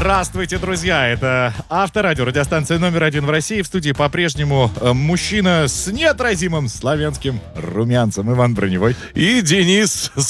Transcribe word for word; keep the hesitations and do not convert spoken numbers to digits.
Здравствуйте, друзья! Это Авторадио, радиостанция номер один в России. В студии по-прежнему э, мужчина с неотразимым славянским румянцем Иван Броневой. И Денис